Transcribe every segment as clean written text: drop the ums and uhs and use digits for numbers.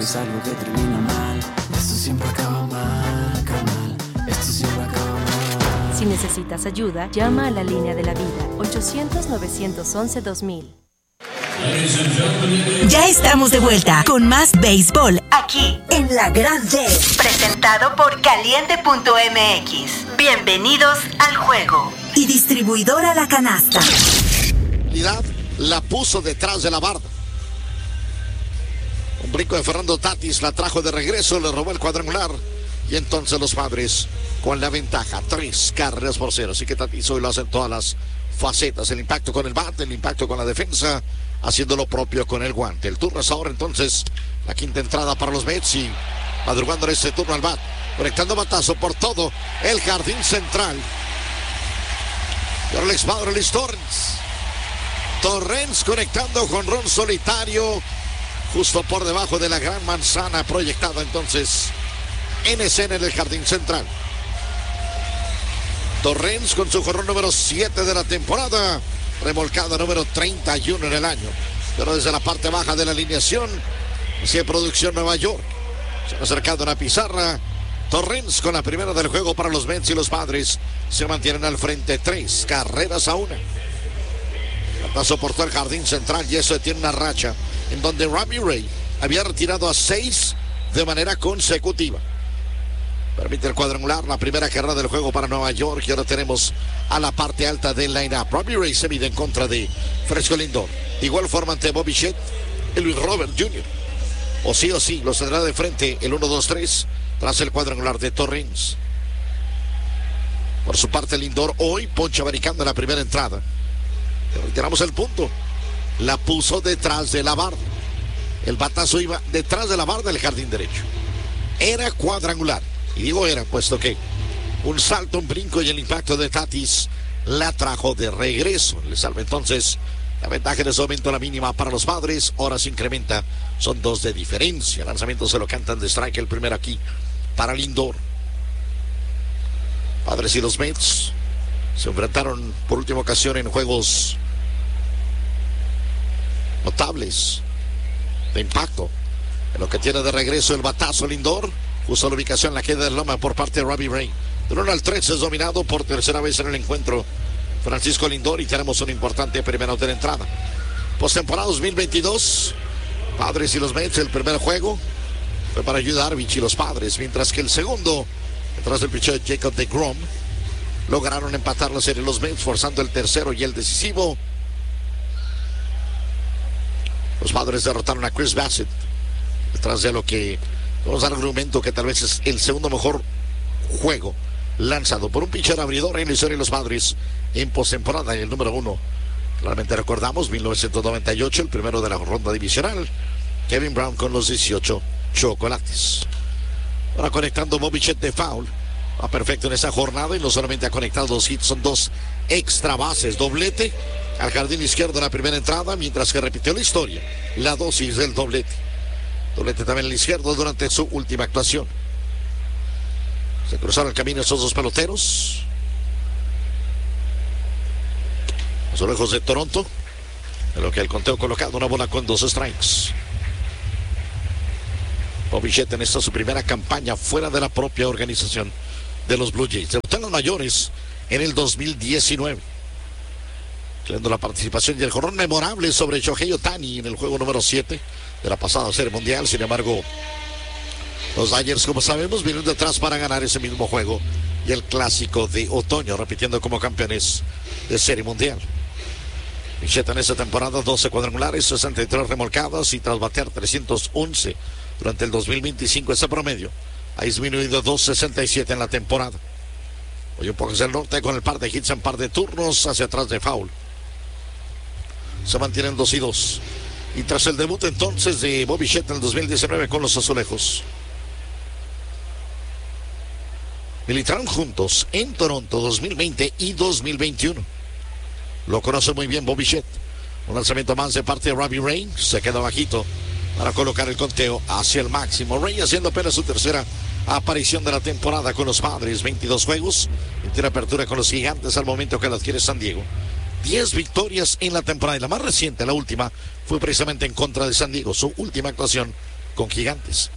es algo que termina mal. Esto siempre acaba mal, carnal. Esto siempre acaba mal. Si necesitas ayuda, llama a la línea de la vida, 800-911-2000. Ya estamos de vuelta con más béisbol aquí en La Grande, presentado por Caliente.mx. Bienvenidos al juego. Y distribuidora La Canasta. La puso detrás de la barda. Un brinco de Fernando Tatis la trajo de regreso, le robó el cuadrangular. Y entonces los Padres con la ventaja, 3 carreras por 0. Así que Tatis hoy lo hace en todas las facetas. El impacto con el bate, el impacto con la defensa, haciendo lo propio con el guante. El turno es ahora entonces la quinta entrada para los Mets y madrugando en este turno al bat. Conectando batazo por todo el jardín central. Y ahora el expadre Luis Torrens. Torrens conectando con ron solitario justo por debajo de la gran manzana proyectada entonces en escena en el jardín central. Torrens con su jonrón número 7 de la temporada, remolcada número 31 en el año. Pero desde la parte baja de la alineación, hacia producción Nueva York. Se han acercado a la pizarra. Torrens con la primera del juego para los Mets y los Padres se mantienen al frente 3 carreras a 1. Batazo por todo el jardín central y eso tiene una racha en donde Robbie Ray había retirado a 6 de manera consecutiva. Permite el cuadrangular, la primera carrera del juego para Nueva York. Y ahora tenemos a la parte alta del line-up. Robbie Ray se mide en contra de Fresco Lindor. De igual forma ante Bobby Shett, el Luis Robert Jr. O sí, los tendrá de frente el 1-2-3 tras el cuadrangular de Torrens. Por su parte Lindor hoy poncha americano en la primera entrada. Retiramos el punto. La puso detrás de la barda. El batazo iba detrás de la barda del jardín derecho. Era cuadrangular. Y digo era, puesto que un salto, un brinco y el impacto de Tatis la trajo de regreso. Le salva entonces la ventaja en ese momento, la mínima para los Padres. Ahora se incrementa, son 2 de diferencia. El lanzamiento se lo cantan de strike, el primero aquí para Lindor. Padres y los Mets se enfrentaron por última ocasión en juegos notables de impacto. En lo que tiene de regreso el batazo Lindor, justo la ubicación en la queda del loma por parte de Robbie Ray. Del 1-3 es dominado por tercera vez en el encuentro Francisco Lindor y tenemos un importante primera de la entrada. Postemporada 2022, Padres y los Mets, el primer juego fue para Yu Darvish y los Padres, mientras que el segundo, detrás del picheo de Jacob deGrom, lograron empatar la serie los Mets, forzando el tercero y el decisivo. Los Padres derrotaron a Chris Bassitt, detrás de lo que vamos a dar argumento que tal vez es el segundo mejor juego lanzado por un pitcher abridor en la historia de los Padres en postemporada. Y el número 1, claramente recordamos, 1998, el primero de la ronda divisional, Kevin Brown con los 18 chocolates. Ahora conectando Bobby Shett de foul. Va perfecto en esa jornada y no solamente ha conectado 2 hits, son 2 extra bases, doblete al jardín izquierdo en la primera entrada, mientras que repitió la historia, la dosis del doblete. Doblete también al izquierdo durante su última actuación. Se cruzaron el camino esos 2 peloteros. Los Orejos de Toronto, en lo que el conteo colocado, una bola con 2 strikes. Bobby Shett en esta su primera campaña fuera de la propia organización de los Blue Jays. Debutó en los mayores en el 2019. Teniendo la participación y el jonrón memorable sobre Shohei Ohtani en el juego número 7 de la pasada Serie Mundial. Sin embargo, los Dodgers, como sabemos, vienen detrás para ganar ese mismo juego y el clásico de otoño, repitiendo como campeones de Serie Mundial. Shett en esta temporada, 12 cuadrangulares, 63 remolcadas y tras batear 311 durante el 2025, ese promedio ha disminuido 2.67 en la temporada. Hoy un poco hacia el norte con el par de hits en par de turnos hacia atrás de foul. Se mantienen 2-2. Y tras el debut entonces de Bobby Shett en el 2019 con los Azulejos, militaron juntos en Toronto 2020 y 2021. Lo conoce muy bien Bobby Shett. Un lanzamiento más de parte de Robbie Ray. Se queda bajito para colocar el conteo hacia el máximo. Ray haciendo apenas su tercera aparición de la temporada con los Padres. 22 juegos. Tiene apertura con los Gigantes al momento que la adquiere San Diego. 10 victorias en la temporada. Y la más reciente, la última, fue precisamente en contra de San Diego. Su última actuación con Gigantes.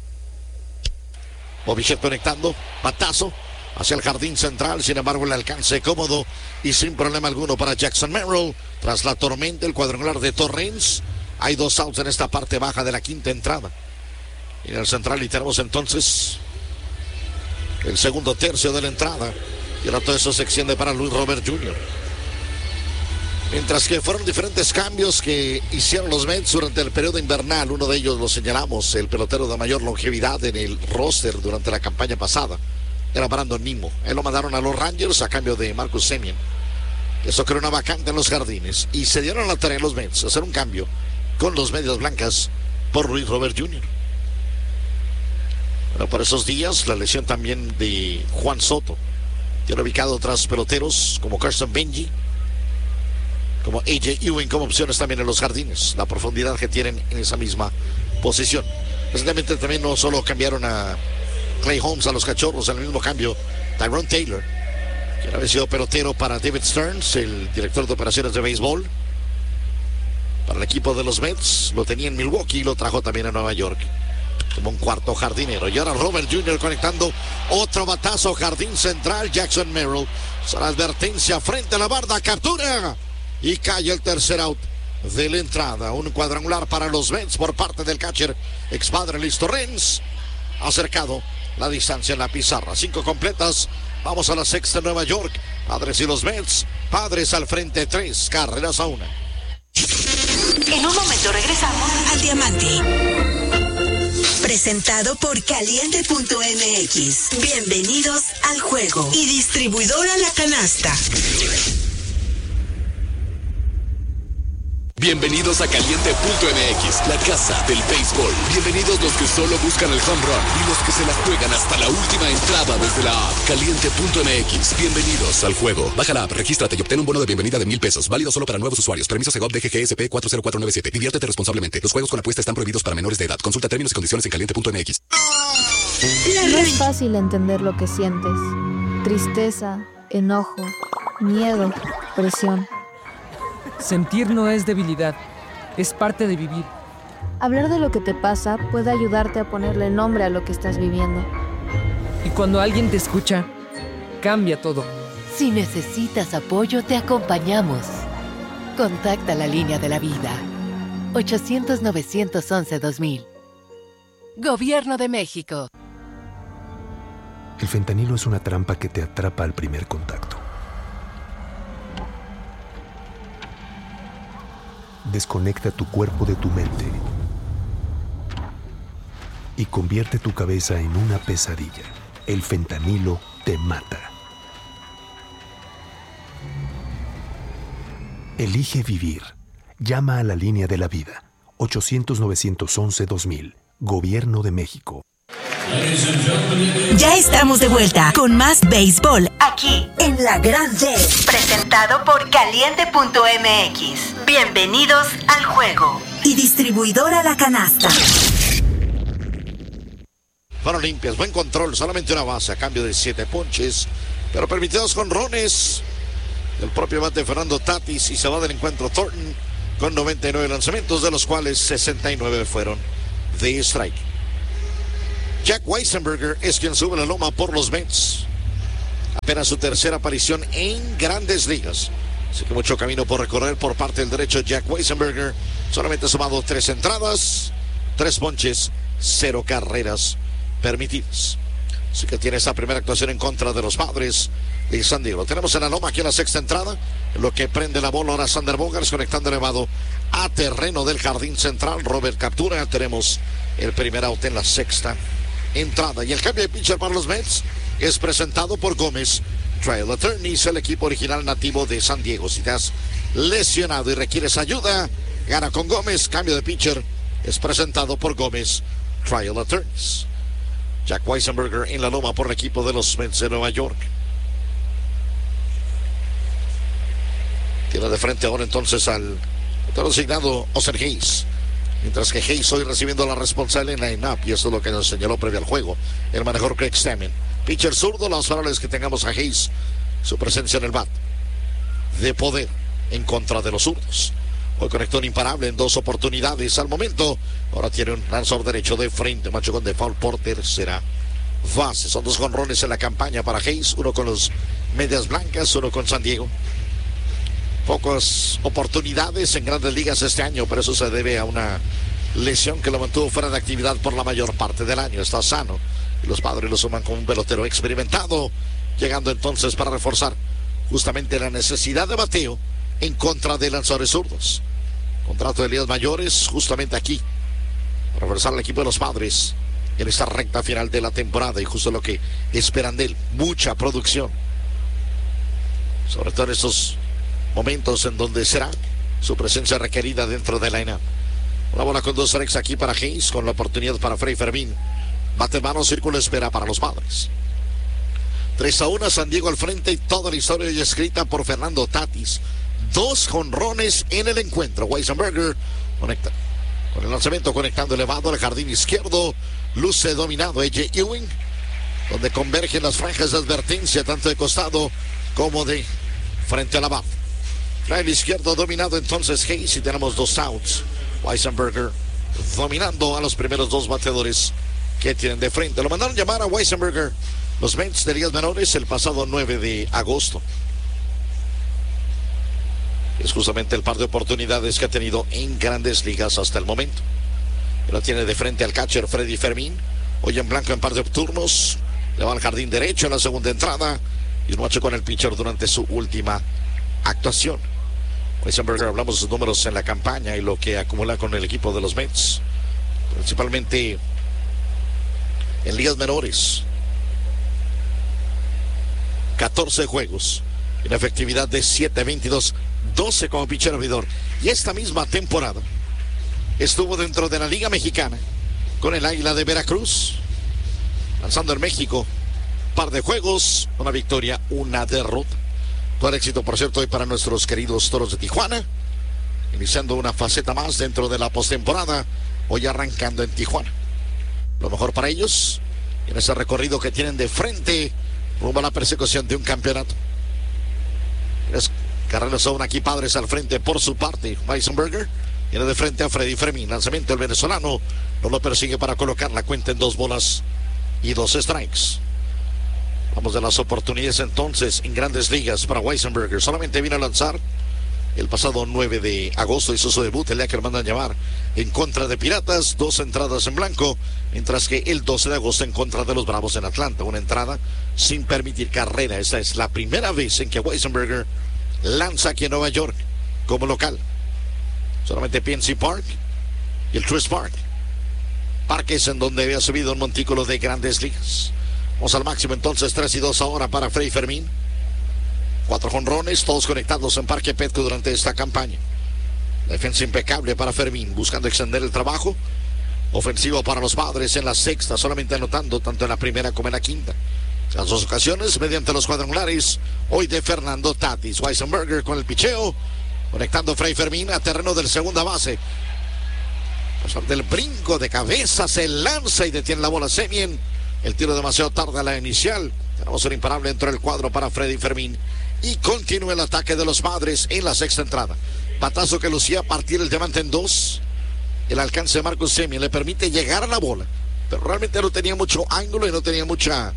Bobichet conectando, batazo hacia el jardín central, sin embargo el alcance cómodo y sin problema alguno para Jackson Merrill. Tras la tormenta, el cuadrangular de Torrens. Hay 2 outs en esta parte baja de la quinta entrada. Y en el central y tenemos entonces el segundo tercio de la entrada. Y ahora todo eso se extiende para Luis Robert Jr. Mientras que fueron diferentes cambios que hicieron los Mets durante el periodo invernal. Uno de ellos lo señalamos, el pelotero de mayor longevidad en el roster durante la campaña pasada. Era Brandon Nimmo. Él lo mandaron a los Rangers a cambio de Marcus Semien. Eso creó una vacante en los jardines. Y se dieron la tarea los Mets a hacer un cambio con los medias blancas por Luis Robert Jr. Bueno, por esos días, la lesión también de Juan Soto. Tiene ubicado otros peloteros como Carson Benji, como AJ Ewing, como opciones también en los jardines. La profundidad que tienen en esa misma posición. Recientemente también no solo cambiaron a Clay Holmes a los Cachorros, en el mismo cambio Tyrone Taylor, quien había sido pelotero para David Stearns, el director de operaciones de béisbol para el equipo de los Mets. Lo tenía en Milwaukee y lo trajo también a Nueva York como un cuarto jardinero. Y ahora Robert Jr. conectando otro batazo, jardín central. Jackson Merrill, la advertencia frente a la barda, captura y cae el tercer out de la entrada. Un cuadrangular para los Mets por parte del catcher expadre Luis Torrens. Acercado la distancia en la pizarra. 5 completas. Vamos a la sexta en Nueva York. Padres y los Mets. Padres al frente, 3 carreras a 1. En un momento regresamos al Diamante. Presentado por Caliente.mx. Bienvenidos al juego. Y distribuidora La Canasta. Bienvenidos a Caliente.mx, la casa del béisbol. Bienvenidos los que solo buscan el home run y los que se la juegan hasta la última entrada desde la app. Caliente.mx, bienvenidos al juego. Baja la app, regístrate y obtén un bono de bienvenida de $1,000. Válido solo para nuevos usuarios. Permiso Segov DGGSP 40497. Diviértete responsablemente. Los juegos con apuesta están prohibidos para menores de edad. Consulta términos y condiciones en Caliente.mx. No es fácil entender lo que sientes. Tristeza, enojo, miedo, presión. Sentir no es debilidad, es parte de vivir. Hablar de lo que te pasa puede ayudarte a ponerle nombre a lo que estás viviendo. Y cuando alguien te escucha, cambia todo. Si necesitas apoyo, te acompañamos. Contacta la línea de la vida. 800-911-2000. Gobierno de México. El fentanilo es una trampa que te atrapa al primer contacto. Desconecta tu cuerpo de tu mente y convierte tu cabeza en una pesadilla. El fentanilo te mata. Elige vivir. Llama a la línea de la vida. 800-911-2000. Gobierno de México. Ya estamos de vuelta con más béisbol aquí en La Gran D. Presentado por Caliente.mx. Bienvenidos al juego. Y distribuidora La Canasta. Fueron limpias, buen control, solamente una base a cambio de 7 ponches, pero permitidos jonrones del propio bate Fernando Tatis, y se va del encuentro Thornton con 99 lanzamientos, de los cuales 69 fueron de strike. Jack Weisenberger es quien sube la loma por los Mets. Apenas su tercera aparición en Grandes Ligas. Así que mucho camino por recorrer por parte del derecho. Jack Weisenberger solamente ha sumado 3 entradas, 3 ponches, 0 carreras permitidas. Así que tiene esa primera actuación en contra de los Padres de San Diego. Tenemos en la loma aquí en la sexta entrada. En lo que prende la bola ahora Sander Bogaerts conectando elevado a terreno del jardín central. Robert captura. Tenemos el primer out en la sexta entrada. Y el cambio de pitcher para los Mets es presentado por Gómez Trail Attorneys, el equipo original nativo de San Diego. Si te has lesionado y requieres ayuda, gana con Gómez. Cambio de pitcher es presentado por Gómez Trail Attorneys. Jack Weisenberger en la loma por el equipo de los Mets de Nueva York. Tiene de frente ahora entonces al designado Austin Hayes. Mientras que Hayes hoy recibiendo la responsabilidad en line-up, y eso es lo que nos señaló previo al juego el manejador Craig Stammen. Pitcher zurdo, las favorables que tengamos a Hayes, su presencia en el bat de poder en contra de los zurdos. Hoy conectó un imparable en 2 oportunidades al momento. Ahora tiene un lanzador derecho de frente, macho con default por tercera base. Son 2 jonrones en la campaña para Hayes, uno con los Medias Blancas, uno con San Diego. Pocas oportunidades en Grandes Ligas este año, pero eso se debe a una lesión que lo mantuvo fuera de actividad por la mayor parte del año. Está sano y los Padres lo suman con un pelotero experimentado, llegando entonces para reforzar justamente la necesidad de bateo en contra de lanzadores zurdos. Contrato de ligas mayores justamente aquí para reforzar al equipo de los Padres en esta recta final de la temporada, y justo lo que esperan de él, mucha producción, sobre todo en estos momentos en donde será su presencia requerida dentro de la lineup. Una bola con 2 strikes aquí para Hayes, con la oportunidad para Freddy Fermín. Bate en mano, círculo, espera para los Padres. 3-1, San Diego al frente, y toda la historia ya escrita por Fernando Tatis. 2 jonrones en el encuentro. Weisenberger conecta con el lanzamiento, conectando elevado al jardín izquierdo. Luce dominado A.J. Ewing, donde convergen las franjas de advertencia tanto de costado como de frente a la barra. Fly izquierdo dominado entonces Hayes, y tenemos 2 outs. Weisenberger dominando a los primeros 2 bateadores que tienen de frente. Lo mandaron llamar a Weisenberger los Mets de ligas menores el pasado 9 de agosto. Es justamente el par de oportunidades que ha tenido en Grandes Ligas hasta el momento. Pero tiene de frente al catcher Freddy Fermín. Hoy en blanco en par de turnos. Le va al jardín derecho en la segunda entrada. Y un macho con el pitcher durante su última actuación. Weisenberger, hablamos de sus números en la campaña y lo que acumula con el equipo de los Mets, principalmente en ligas menores. 14 juegos, en efectividad de 7.22, 12 como pitcher abridor. Y esta misma temporada estuvo dentro de la Liga Mexicana con el Águila de Veracruz, lanzando en México par de juegos, una victoria, una derrota. Todo el éxito, por cierto, hoy para nuestros queridos Toros de Tijuana, iniciando una faceta más dentro de la postemporada, hoy arrancando en Tijuana. Lo mejor para ellos en ese recorrido que tienen de frente rumbo a la persecución de un campeonato. Las carreras son aquí, Padres al frente por su parte. Weisenberger tiene de frente a Freddy Fermín. Lanzamiento del venezolano, no lo persigue para colocar la cuenta en 2 bolas y 2 strikes. Vamos de las oportunidades entonces en Grandes Ligas para Weisenberger. Solamente vino a lanzar el pasado 9 de agosto, hizo su debut el día que lo mandan llamar en contra de Piratas, 2 entradas en blanco, mientras que el 12 de agosto en contra de los Bravos en Atlanta, una entrada sin permitir carrera. Esta es la primera vez en que Weisenberger lanza aquí en Nueva York como local. Solamente PNC Park y el Truist Park, parques en donde había subido un montículo de Grandes Ligas. Vamos al máximo entonces, 3-2 ahora para Freddy Fermín. 4 jonrones, todos conectados en Parque Petco durante esta campaña. Defensa impecable para Fermín, buscando extender el trabajo. Ofensivo para los Padres en la sexta, solamente anotando tanto en la primera como en la quinta. Las 2 ocasiones mediante los cuadrangulares, hoy de Fernando Tatis. Weisenberger con el picheo, conectando Freddy Fermín a terreno del segunda base. A pesar del brinco de cabeza, se lanza y detiene la bola Semien. El tiro demasiado tarde a la inicial. Tenemos un imparable dentro del cuadro para Freddy Fermín. Y continúa el ataque de los Padres en la sexta entrada. Batazo que lucía a partir el diamante en 2. El alcance de Marcus Semien le permite llegar a la bola, pero realmente no tenía mucho ángulo y no tenía mucha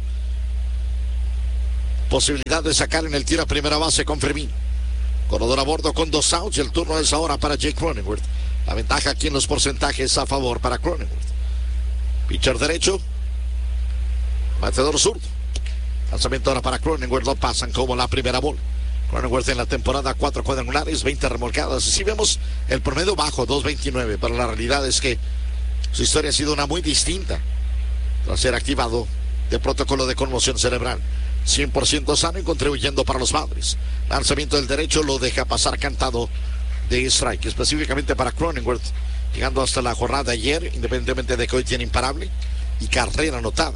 posibilidad de sacar en el tiro a primera base con Fermín. Corredor a bordo con 2 outs y el turno es ahora para Jake Cronenworth. La ventaja aquí en los porcentajes a favor para Cronenworth. Pitcher derecho, bateador zurdo. Lanzamiento ahora para Cronenworth, lo pasan como la primera bola. Cronenworth en la temporada 4 cuadrangulares, 20 remolcadas. Y si vemos el promedio bajo, 2.29, pero la realidad es que su historia ha sido una muy distinta tras ser activado de protocolo de conmoción cerebral. 100% sano y contribuyendo para los Padres. Lanzamiento del derecho, lo deja pasar cantado de strike, específicamente para Cronenworth, llegando hasta la jornada de ayer, independientemente de que hoy tiene imparable y carrera anotada.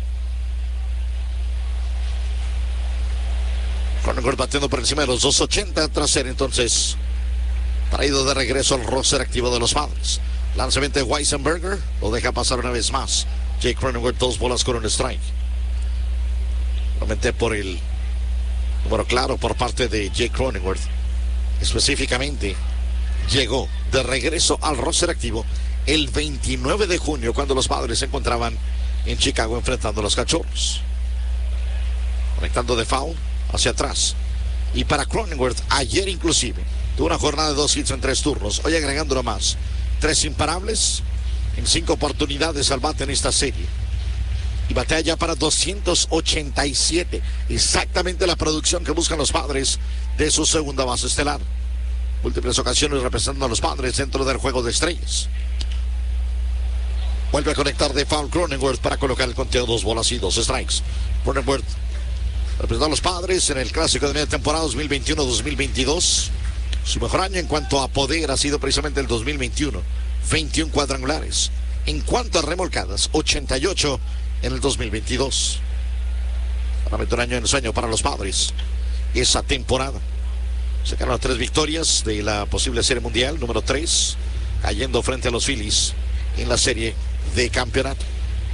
Cronenworth batiendo por encima de los 2.80 tras ser entonces traído de regreso al roster activo de los Padres. Lanzamiento de Weisenberger, lo deja pasar una vez más. Jake Cronenworth, 2 bolas con un strike. Realmente por el número claro por parte de Jake Cronenworth, específicamente llegó de regreso al roster activo el 29 de junio, cuando los Padres se encontraban en Chicago enfrentando a los Cachorros. Conectando de foul hacia atrás. Y para Cronenworth, ayer inclusive, tuvo una jornada de 2 hits en 3 turnos. Hoy agregándolo más. 3 imparables en 5 oportunidades al bate en esta serie. Y batea ya para 287. Exactamente la producción que buscan los Padres de su segunda base estelar. Múltiples ocasiones representando a los Padres dentro del juego de estrellas. Vuelve a conectar de foul Cronenworth para colocar el conteo 2 bolas y 2 strikes. Cronenworth representó a los Padres en el clásico de media temporada 2021-2022. Su mejor año en cuanto a poder ha sido precisamente el 2021. 21 cuadrangulares. En cuanto a remolcadas, 88 en el 2022. Solamente un año en sueño para los Padres esa temporada. Sacaron 3 victorias de la posible Serie Mundial, número 3, cayendo frente a los Phillies en la serie de campeonato.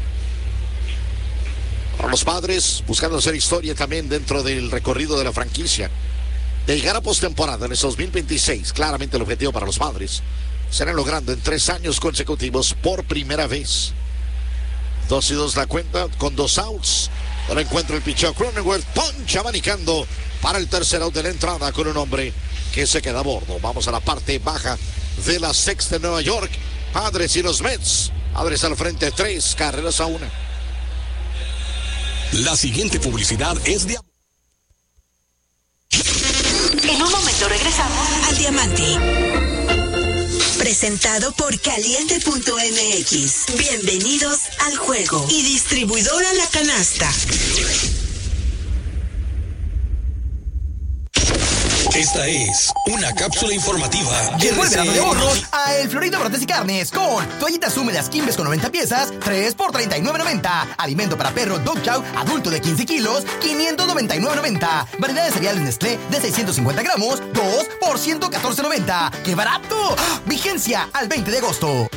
Para los Padres, buscando hacer historia también dentro del recorrido de la franquicia, de llegar a postemporada en el 2026, claramente el objetivo para los Padres, serán logrando en 3 años consecutivos por primera vez. 2-2 la cuenta con 2 outs. Ahora encuentra el picheo Cronenworth, poncha abanicando para el tercer out de la entrada con un hombre que se queda a bordo. Vamos a la parte baja de la sexta en Nueva York. Padres y los Mets. Padres al frente, 3-1. La siguiente publicidad es de... En un momento regresamos al Diamante. Presentado por Caliente.mx. Bienvenidos al juego. Y distribuidora La Canasta. Esta es una cápsula informativa. Llegó el verano de ahorros a El Florito Brotes y Carnes con toallitas húmedas Kimbes con 90 piezas, 3 por $39.90. Alimento para perro Dog Chow adulto de 15 kilos, $599.90. Variedad de cereales Nestlé de 650 gramos, 2 por $114.90. ¡Qué barato! Vigencia al 20 de agosto.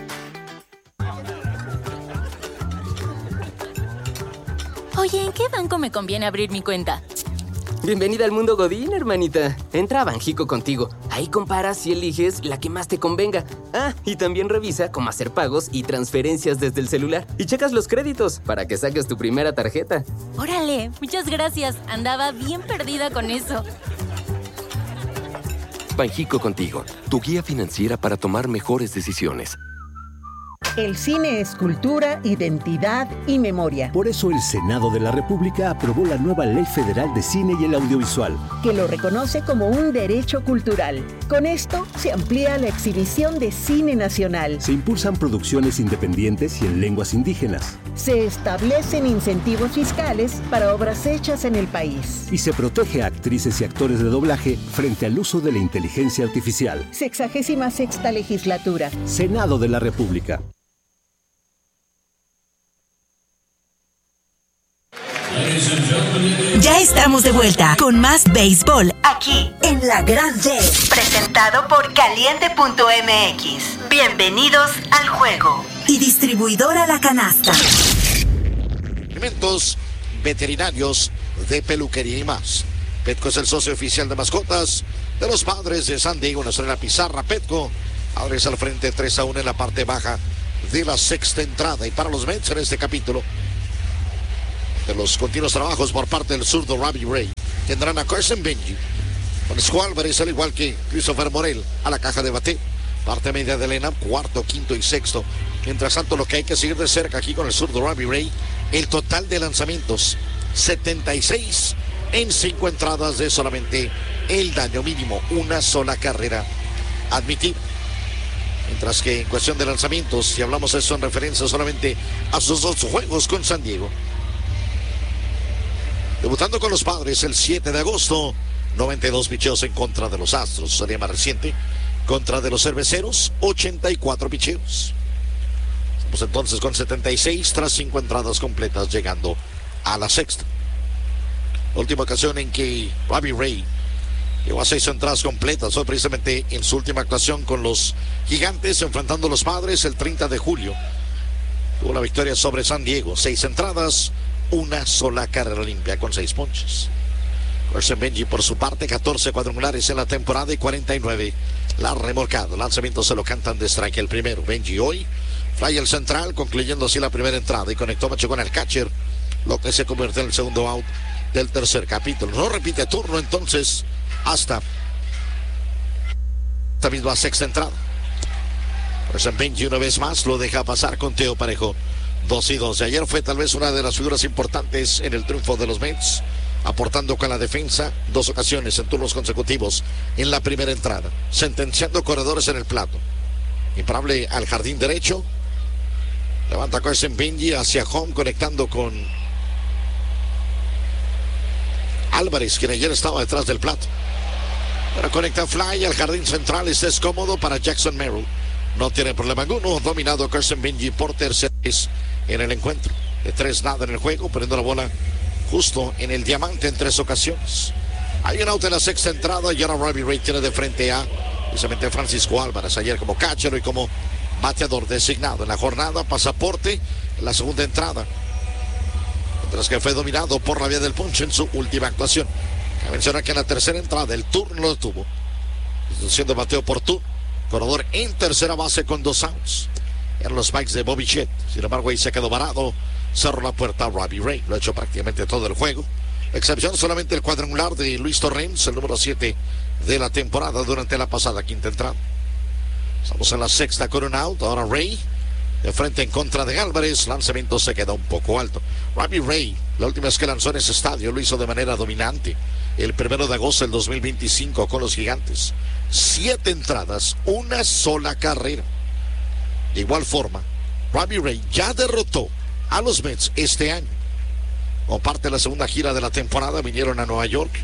Oye, ¿en qué banco me conviene abrir mi cuenta? Bienvenida al mundo Godín, hermanita. Entra a Banjico contigo. Ahí comparas y eliges la que más te convenga. Ah, y también revisa cómo hacer pagos y transferencias desde el celular. Y checas los créditos para que saques tu primera tarjeta. Órale, muchas gracias. Andaba bien perdida con eso. Banjico contigo, tu guía financiera para tomar mejores decisiones. El cine es cultura, identidad y memoria. Por eso el Senado de la República aprobó la nueva Ley Federal de Cine y el Audiovisual, que lo reconoce como un derecho cultural. Con esto se amplía la exhibición de cine nacional. Se impulsan producciones independientes y en lenguas indígenas. Se establecen incentivos fiscales para obras hechas en el país. Y se protege a actrices y actores de doblaje frente al uso de la inteligencia artificial. 66ª Legislatura. Senado de la República. Ya estamos de vuelta con más béisbol aquí en La Gran D. Presentado por Caliente.mx. Bienvenidos al juego. Y distribuidora La Canasta. Alimentos veterinarios de peluquería y más. Petco es el socio oficial de mascotas de los Padres de San Diego. Nuestra la pizarra Petco. Ahora es al frente 3-1 en la parte baja de la sexta entrada. Y para los Mets en este capítulo, de los continuos trabajos por parte del zurdo Robbie Ray, tendrán a Carson Benji, Francisco Álvarez, al igual que Christopher Morel, a la caja de bateo. Parte media de Elena, cuarto, quinto y sexto. Mientras tanto, lo que hay que seguir de cerca aquí con el zurdo Robbie Ray, el total de lanzamientos, 76 en 5 entradas de solamente el daño mínimo, una sola carrera admitida. Mientras que en cuestión de lanzamientos, si hablamos eso en referencia solamente a sus 2 juegos con San Diego, debutando con los Padres el 7 de agosto, 92 picheos en contra de los Astros. Sería más reciente, contra de los Cerveceros, 84 picheos. Estamos entonces con 76 tras 5 entradas completas, llegando a la sexta. La última ocasión en que Robbie Ray llegó a 6 entradas completas fue precisamente en su última actuación con los Gigantes, enfrentando a los Padres el 30 de julio. Tuvo la victoria sobre San Diego, 6 entradas, una sola carrera limpia con 6 ponches. Carson Benji, por su parte, 14 cuadrangulares en la temporada y 49 La remolcada. Lanzamiento se lo cantan de strike el primero. Benji hoy. Fly el central, concluyendo así la primera entrada. Y conectó macho con el catcher. Lo que se convierte en el segundo out del tercer capítulo. No repite turno entonces hasta esta misma sexta entrada. Pues en Benji una vez más lo deja pasar con Teo Parejo. 2-2. Ayer fue tal vez una de las figuras importantes en el triunfo de los Mets, aportando con la defensa 2 ocasiones en turnos consecutivos en la primera entrada, sentenciando corredores en el plato. Imparable al jardín derecho. Levanta Carson Benji hacia home, conectando con Álvarez, quien ayer estaba detrás del plato. Pero conecta fly al jardín central. Este es cómodo para Jackson Merrill. No tiene problema alguno. Dominado Carson Benji por tercera vez en el encuentro. De 3-0 en el juego, poniendo la bola justo en el diamante en 3 ocasiones. Hay un out en la sexta entrada y ahora Robbie Ray tiene de frente a precisamente Francisco Álvarez, ayer como catcher y como bateador designado en la jornada. Pasaporte en la segunda entrada, mientras que fue dominado por la vía del ponche en su última actuación. Cabe mencionar que en la tercera entrada el turno lo tuvo, siendo bateo por turno. Corredor en tercera base con 2 outs. Eran los Spikes de Bobby Chet. Sin embargo, ahí se quedó varado. Cerró la puerta a Robbie Ray. Lo ha hecho prácticamente todo el juego. Excepción solamente el cuadrangular de Luis Torrens, el número 7 de la temporada durante la pasada quinta entrada. Estamos en la sexta con un out. Ahora Ray de frente en contra de Álvarez. Lanzamiento se queda un poco alto. Robbie Ray, la última vez que lanzó en ese estadio, lo hizo de manera dominante. El 1 de agosto del 2025 con los Gigantes. 7 entradas, una sola carrera. De igual forma, Robbie Ray ya derrotó a los Mets este año. Como parte de la segunda gira de la temporada, vinieron a Nueva York.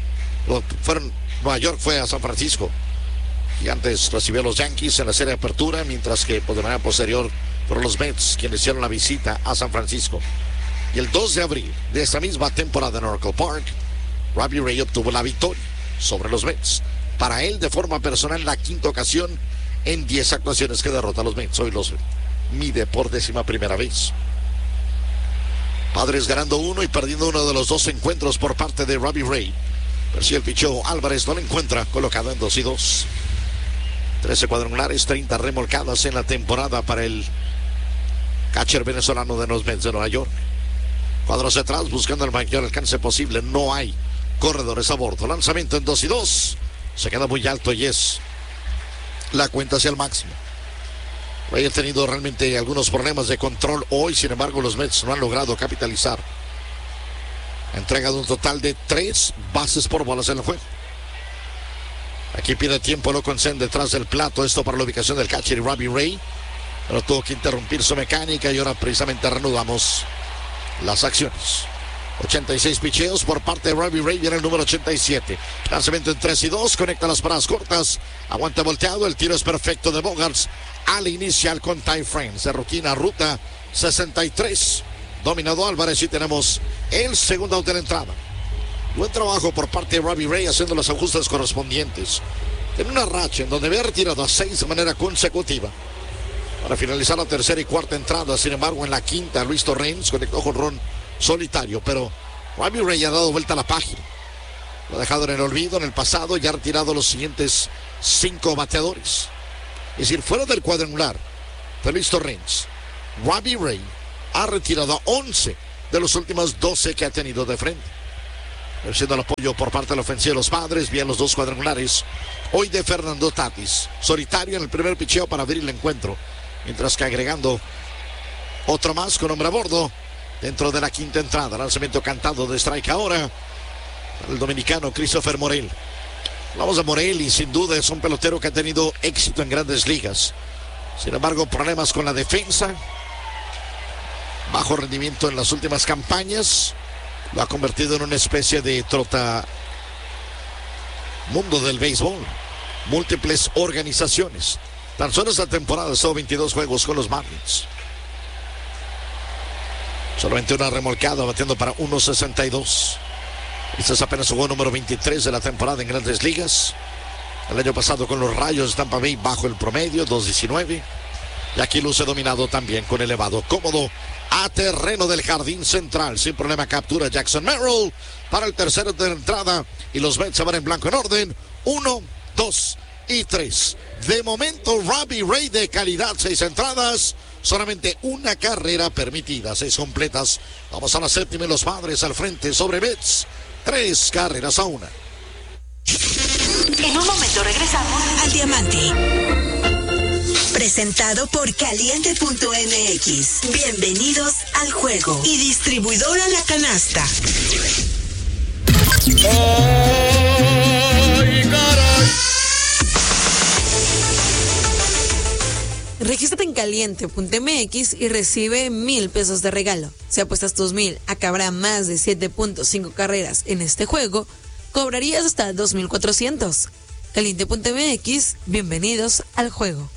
Nueva York fue a San Francisco. Y antes recibió a los Yankees en la serie de apertura, mientras que de manera posterior fueron los Mets quienes hicieron la visita a San Francisco. Y el 2 de abril de esta misma temporada en Oracle Park, Robbie Ray obtuvo la victoria sobre los Mets. Para él, de forma personal, la quinta ocasión en 10 actuaciones que derrota a los Mets. Hoy los mide por 11ª vez. Padres ganando 1 y perdiendo uno de los 2 encuentros por parte de Robbie Ray. Pero si el picheo Álvarez no lo encuentra, colocado en 2-2. 13 cuadrangulares, 30 remolcadas en la temporada para el catcher venezolano de los Mets de Nueva York. Cuadros atrás buscando el mayor alcance posible. No hay corredores a bordo. Lanzamiento en 2-2. Se queda muy alto y es la cuenta hacia el máximo. Ray ha tenido realmente algunos problemas de control hoy. Sin embargo, los Mets no han logrado capitalizar. Ha entregado un total de 3 bases por bolas en el juego. Aquí pide tiempo Loconsen detrás del plato. Esto para la ubicación del catcher y Robbie Ray. Pero tuvo que interrumpir su mecánica y ahora precisamente reanudamos las acciones. 86 picheos por parte de Robbie Ray. Viene el número 87. Lanzamiento en 3-2. Conecta las paradas cortas. Aguanta volteado. El tiro es perfecto de Bogaerts al inicial con Ty France. De rutina, ruta 63. Dominado Álvarez y tenemos el segundo out de la entrada. Buen trabajo por parte de Robbie Ray haciendo los ajustes correspondientes. En una racha en donde había retirado a 6 de manera consecutiva. Para finalizar la tercera y cuarta entrada. Sin embargo, en la quinta, Luis Torrens conectó jonrón solitario, pero Robbie Ray ha dado vuelta a la página. Lo ha dejado en el olvido en el pasado y ha retirado los siguientes 5 bateadores. Es decir, fuera del cuadrangular de Luis Torrens, Robbie Ray ha retirado a 11 de los últimos 12 que ha tenido de frente. Siendo el apoyo por parte de la ofensiva de los Padres, bien los 2 cuadrangulares. Hoy de Fernando Tatis, solitario en el primer picheo para abrir el encuentro, mientras que agregando otro más con hombre a bordo dentro de la quinta entrada. Lanzamiento cantado de strike ahora para el dominicano Christopher Morel. Hablamos de Morel y sin duda es un pelotero que ha tenido éxito en grandes ligas. Sin embargo, problemas con la defensa, bajo rendimiento en las últimas campañas, lo ha convertido en una especie de trotamundo del béisbol. Múltiples organizaciones. Tan solo esta temporada son 22 juegos con los Marlins. Solamente una remolcada, batiendo para 1.62. Este es apenas su juego número 23 de la temporada en Grandes Ligas. El año pasado con los Rayos de Tampa Bay bajo el promedio, 2.19. Y aquí luce dominado también con elevado cómodo a terreno del jardín central. Sin problema captura Jackson Merrill para el tercero de la entrada. Y los Mets se van en blanco en orden. 1-2. y 3. De momento, Robbie Ray de calidad, 6 entradas. Solamente una carrera permitida, 6 completas. Vamos a la séptima y los Padres al frente sobre Mets. 3 carreras a 1. En un momento regresamos al Diamante. Presentado por Caliente.mx. Bienvenidos al juego. Y distribuidora La Canasta. ¡Ay, caray! Regístrate en Caliente.mx y recibe 1,000 pesos de regalo. Si apuestas tus 1,000 a que habrá más de 7.5 carreras en este juego, cobrarías hasta 2,400. Caliente.mx, bienvenidos al juego.